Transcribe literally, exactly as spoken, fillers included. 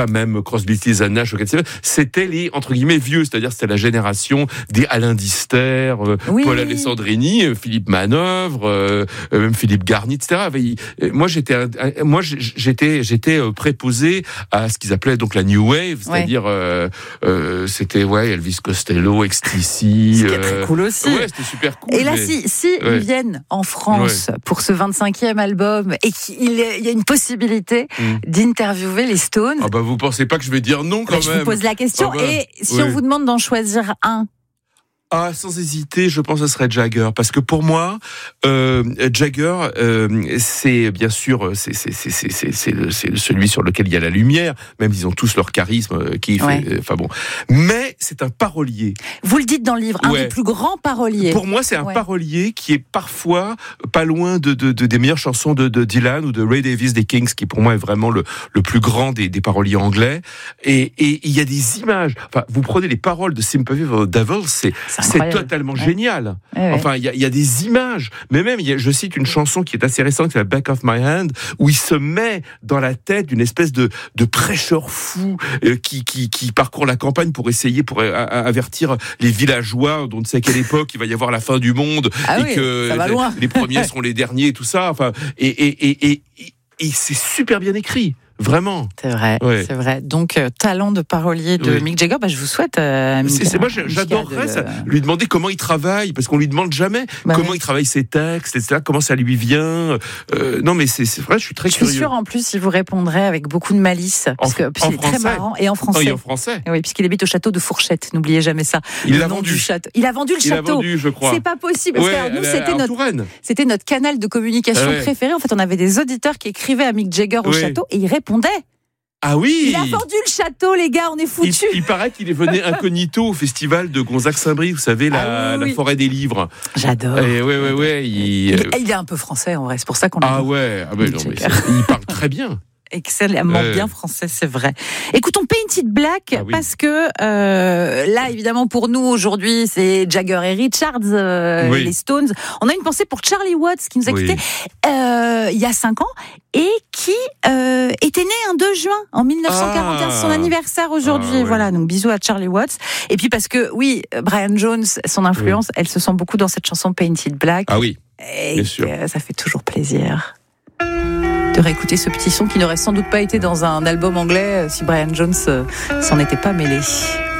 pas même Crosby, Stills and Nash, c'était les entre guillemets vieux, c'est-à-dire c'était la génération des Alain Dister, euh, oui, Paul Alessandrini, euh, Philippe Manœuvre, euh, même Philippe Garny, et cetera. Moi j'étais, un, un, moi j'étais, j'étais préposé à ce qu'ils appelaient donc la New Wave, c'est-à-dire ouais. euh, euh, c'était ouais Elvis Costello, X T C. C'était euh, très cool aussi. Ouais, c'était super cool. Et là, mais... si, si ouais. ils viennent en France ouais. pour ce vingt-cinquième album et qu'il y a une possibilité mmh. d'interviewer les Stones. Ah bah vous pensez pas que je vais dire non quand bah, même. Je vous pose la question ah bah, et si ouais. on vous demande d'en choisir un. Ah, sans hésiter, je pense que ce serait Jagger, parce que pour moi, euh, Jagger, euh, c'est bien sûr, c'est c'est c'est c'est c'est c'est, le, c'est celui sur lequel il y a la lumière. Même ils ont tous leur charisme, euh, qui ouais. fait, enfin bon. Mais c'est un parolier. Vous le dites dans le livre, un ouais. des plus grands paroliers. Pour moi, c'est un ouais. parolier qui est parfois pas loin de, de, de des meilleures chansons de, de Dylan ou de Ray Davies des Kings, qui pour moi est vraiment le le plus grand des des paroliers anglais. Et et il y a des images. Enfin, vous prenez les paroles de Sympathy for the Devil, c'est C'est incroyable. Totalement ouais. génial. Ouais, ouais. Enfin, il y, y a des images. Mais même, y a, je cite une chanson qui est assez récente, qui est la Back of My Hand, où il se met dans la tête d'une espèce de, de prêcheur fou euh, qui, qui, qui parcourt la campagne pour essayer, pour a, a, avertir les villageois dont on ne sait à quelle époque il va y avoir la fin du monde ah et oui, que ça va les, loin. les premiers seront les derniers et tout ça. Enfin, et, et, et, et, et, et c'est super bien écrit. Vraiment. C'est vrai, ouais. c'est vrai. Donc, euh, talent de parolier de oui. Mick Jagger, bah, je vous souhaite... Euh, c'est, c'est, moi, j'adorerais de... ça, lui demander comment il travaille, parce qu'on lui demande jamais bah, comment oui. il travaille ses textes, et cetera, comment ça lui vient. Euh, non, mais c'est, c'est vrai, je suis très je curieux. Je suis sûre, en plus, il vous répondrait avec beaucoup de malice, parce que en il est très marrant, et en français. Oh, et en français. Oui, puisqu'il habite au château de Fourchette, n'oubliez jamais ça. Il l'a vendu. Château. Il a vendu le il château. Il a vendu, je crois. C'est pas possible, parce ouais, que nous, c'était notre, c'était notre canal de communication ouais. préféré. En fait, on avait des auditeurs qui écrivaient à Mick Jagger au ouais. château, et il répondait. Ah oui! Il a vendu le château, les gars, on est foutus. Il, il paraît qu'il est venu incognito au festival de Gonzague-Saint-Brie, vous savez, la, ah oui. la forêt des livres. J'adore. Et ouais, ouais, ouais. Il... Il, il est un peu français, en vrai, c'est pour ça qu'on l'a. Ah ouais, ah ouais non, mais il parle très bien. Excellemment euh... bien français, c'est vrai. Écoutons Painted Black, ah oui. parce que euh, là, évidemment, pour nous, aujourd'hui, c'est Jagger et Richards, euh, oui. les Stones. On a une pensée pour Charlie Watts, qui nous a quittés oui. euh, il y a cinq ans, et qui euh, était né un deux juin, en dix-neuf cent quarante et un, ah. son anniversaire aujourd'hui. Ah, ouais. Voilà, donc bisous à Charlie Watts. Et puis parce que, oui, Brian Jones, son influence, oui. elle se sent beaucoup dans cette chanson Painted Black. Ah oui, et bien sûr. Euh, ça fait toujours plaisir de réécouter ce petit son qui n'aurait sans doute pas été dans un album anglais si Brian Jones euh, s'en était pas mêlé.